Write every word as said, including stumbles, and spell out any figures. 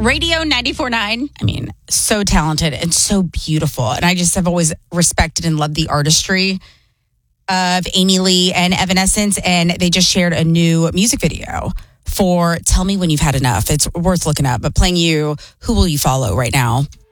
Radio ninety-four point nine. I mean, so talented and so beautiful. And I just have always respected and loved the artistry of Amy Lee and Evanescence. And they just shared a new music video for Tell Me When You've Had Enough. It's worth looking up. But playing you, Who Will You Follow right now?